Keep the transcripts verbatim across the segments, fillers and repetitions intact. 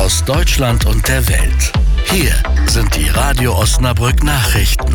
aus Deutschland und der Welt. Hier sind die Radio Osnabrück Nachrichten.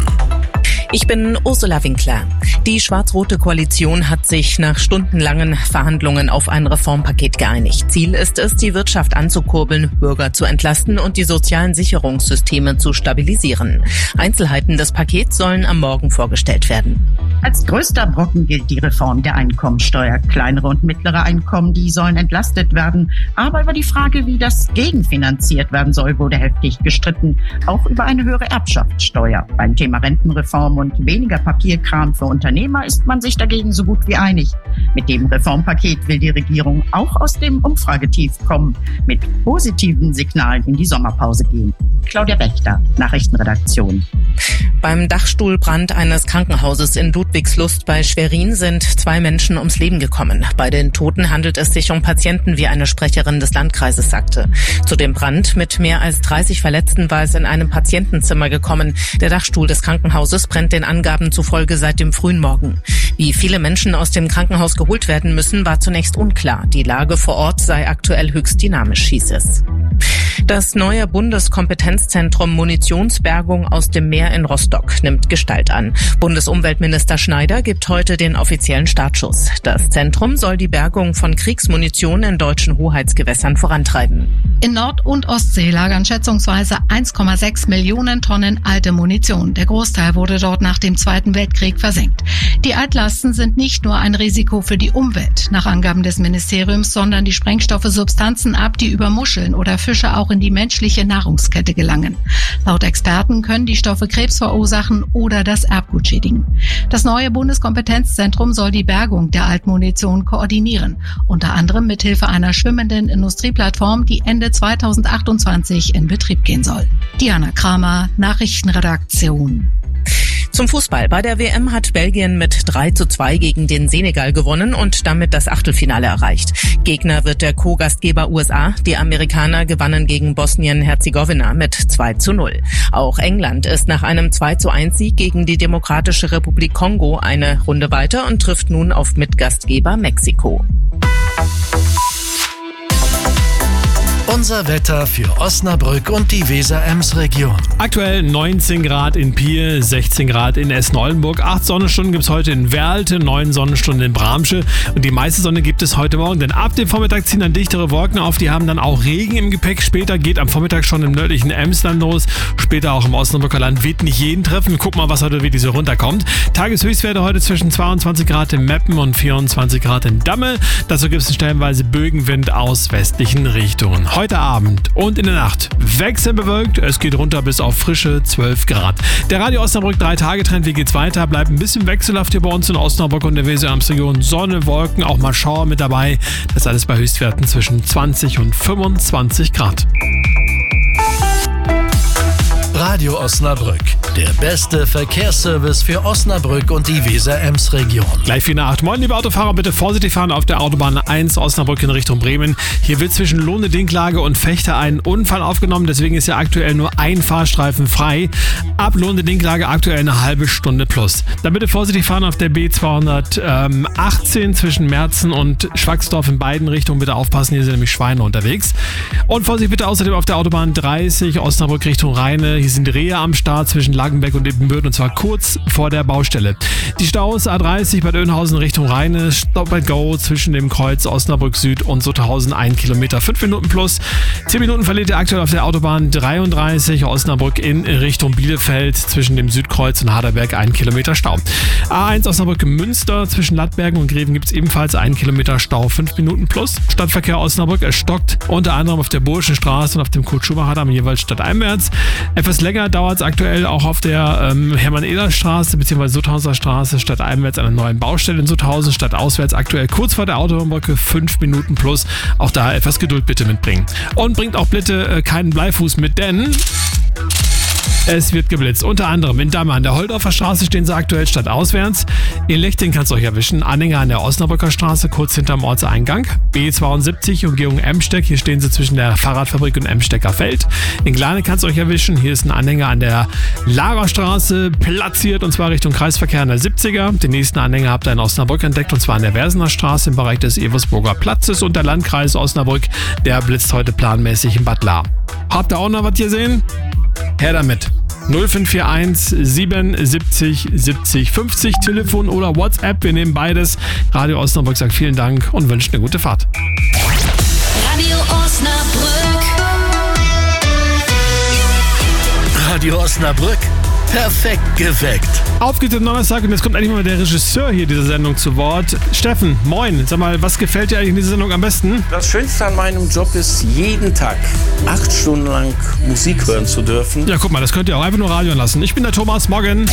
Ich bin Ursula Winkler. Die schwarz-rote Koalition hat sich nach stundenlangen Verhandlungen auf ein Reformpaket geeinigt. Ziel ist es, die Wirtschaft anzukurbeln, Bürger zu entlasten und die sozialen Sicherungssysteme zu stabilisieren. Einzelheiten des Pakets sollen am Morgen vorgestellt werden. Als größter Brocken gilt die Reform der Einkommensteuer. Kleinere und mittlere Einkommen, die sollen entlastet werden. Aber über die Frage, wie das gegenfinanziert werden soll, wurde heftig gestritten. Auch über eine höhere Erbschaftssteuer. Beim Thema Rentenreform und weniger Papierkram für Unternehmer ist man sich dagegen so gut wie einig. Mit dem Reformpaket will die Regierung auch aus dem Umfragetief kommen, mit positiven Signalen in die Sommerpause gehen. Claudia Wächter, Nachrichtenredaktion. Beim Dachstuhlbrand eines Krankenhauses in Ludwigslust bei Schwerin sind zwei Menschen ums Leben gekommen. Bei den Toten handelt es sich um Patienten, wie eine Sprecherin des Landkreises sagte. Zu dem Brand mit mehr als dreißig Verletzten war es in einem Patientenzimmer gekommen. Der Dachstuhl des Krankenhauses brennt den Angaben zufolge seit dem frühen Morgen. Wie viele Menschen aus dem Krankenhaus geholt werden müssen, war zunächst unklar. Die Lage vor Ort sei aktuell höchst dynamisch, hieß es. Das neue Bundeskompetenzzentrum Munitionsbergung aus dem Meer in Rostock nimmt Gestalt an. Bundesumweltminister Schneider gibt heute den offiziellen Startschuss. Das Zentrum soll die Bergung von Kriegsmunition in deutschen Hoheitsgewässern vorantreiben. In Nord- und Ostsee lagern schätzungsweise eins Komma sechs Millionen Tonnen alte Munition. Der Großteil wurde dort nach dem Zweiten Weltkrieg versenkt. Die Altlasten sind nicht nur ein Risiko für die Umwelt, nach Angaben des Ministeriums, sondern die Sprengstoffe Substanzen ab, die über Muscheln oder Fische auch in die menschliche Nahrungskette gelangen. Laut Experten können die Stoffe Krebs verursachen oder das Erbgut schädigen. Das neue Bundeskompetenzzentrum soll die Bergung der Altmunition koordinieren, unter anderem mithilfe einer schwimmenden Industrieplattform, die Ende zweitausendachtundzwanzig in Betrieb gehen soll. Diana Kramer, Nachrichtenredaktion. Zum Fußball. Bei der W M hat Belgien mit drei zu zwei gegen den Senegal gewonnen und damit das Achtelfinale erreicht. Gegner wird der Co-Gastgeber U S A. Die Amerikaner gewannen gegen Bosnien-Herzegowina mit zwei zu null. Auch England ist nach einem zwei zu eins Sieg gegen die Demokratische Republik Kongo eine Runde weiter und trifft nun auf Mitgastgeber Mexiko. Unser Wetter für Osnabrück und die Weser-Ems-Region. Aktuell neunzehn Grad in Pier, sechzehn Grad in Essen-Oldenburg, acht Sonnenstunden gibt es heute in Werlte, neun Sonnenstunden in Bramsche und die meiste Sonne gibt es heute Morgen, denn ab dem Vormittag ziehen dann dichtere Wolken auf, die haben dann auch Regen im Gepäck. Später geht am Vormittag schon im nördlichen Emsland los, später auch im Osnabrücker Land wird nicht jeden treffen. Guck mal, was heute wirklich so runterkommt. Tageshöchstwerte heute zwischen zweiundzwanzig Grad in Meppen und vierundzwanzig Grad in Damme. Dazu gibt es stellenweise Bögenwind aus westlichen Richtungen. Heute Abend und in der Nacht wechselnd bewölkt. Es geht runter bis auf frische zwölf Grad. Der Radio Osnabrück drei Tage Trend, wie geht's weiter? Bleibt ein bisschen wechselhaft hier bei uns in Osnabrück und der Weser-Ems-Region. Sonne, Wolken, auch mal Schauer mit dabei. Das alles bei Höchstwerten zwischen zwanzig und fünfundzwanzig Grad. Radio Osnabrück, der beste Verkehrsservice für Osnabrück und die Weser-Ems-Region. Gleich vier nach acht. Moin, liebe Autofahrer, bitte vorsichtig fahren auf der Autobahn eins Osnabrück in Richtung Bremen. Hier wird zwischen Lohne-Dinklage und Fechter ein Unfall aufgenommen, deswegen ist ja aktuell nur ein Fahrstreifen frei. Ab Lohne-Dinklage aktuell eine halbe Stunde plus. Dann bitte vorsichtig fahren auf der B zweihundertachtzehn zwischen Merzen und Schwacksdorf in beiden Richtungen. Bitte aufpassen, hier sind nämlich Schweine unterwegs. Und Vorsicht bitte außerdem auf der Autobahn dreißig Osnabrück Richtung Rheine. Hier sind Rehe am Start zwischen Langenbeck und Ippenbüren und zwar kurz vor der Baustelle. Die Staus A dreißig bei Dönhausen Richtung Rheine, Stop and Go zwischen dem Kreuz Osnabrück Süd und Sutterhausen ein Kilometer, fünf Minuten plus. zehn Minuten verliert ihr aktuell auf der Autobahn dreiunddreißig Osnabrück in Richtung Bielefeld zwischen dem Südkreuz und Harderberg ein Kilometer Stau. A eins Osnabrück Münster zwischen Lattbergen und Greven gibt es ebenfalls einen Kilometer Stau, fünf Minuten plus. Stadtverkehr Osnabrück, es stockt unter anderem auf der Burschenstraße und auf dem Kurt-Schumacher-Damm jeweils stadteinwärts. Etwas länger dauert es aktuell auch auf der ähm, Hermann-Ehler-Straße bzw. Sutthauser Straße stadteinwärts an einer neuen Baustelle in Sutthausen, stadtauswärts aktuell kurz vor der Autobahnbrücke fünf Minuten plus. Auch da etwas Geduld bitte mitbringen. Und bringt auch bitte äh, keinen Bleifuß mit, denn Es wird geblitzt. Unter anderem in Damme an der Holdorfer Straße stehen sie aktuell stadtauswärts. In Lechting kann es euch erwischen. Anhänger an der Osnabrücker Straße, kurz hinterm Ortseingang. B zweiundsiebzig, Umgehung Emsteck. Hier stehen sie zwischen der Fahrradfabrik und Emstecker Feld. In Glane kann es euch erwischen. Hier ist ein Anhänger an der Lagerstraße platziert und zwar Richtung Kreisverkehr an der siebziger. Den nächsten Anhänger habt ihr in Osnabrück entdeckt und zwar an der Versener Straße im Bereich des Eversburger Platzes und der Landkreis Osnabrück, der blitzt heute planmäßig in Bad Lahr. Habt ihr auch noch was gesehen? Her damit. null fünf vier eins siebenundsiebzig siebzig fünfzig, Telefon oder WhatsApp, wir nehmen beides. Radio Osnabrück sagt vielen Dank und wünscht eine gute Fahrt. Radio Osnabrück. Radio Osnabrück. Perfekt geweckt. Auf geht's am Donnerstag und jetzt kommt endlich mal der Regisseur hier dieser Sendung zu Wort. Steffen, moin. Sag mal, was gefällt dir eigentlich in dieser Sendung am besten? Das Schönste an meinem Job ist, jeden Tag acht Stunden lang Musik hören zu dürfen. Ja, guck mal, das könnt ihr auch einfach nur Radio lassen. Ich bin der Thomas, morgen.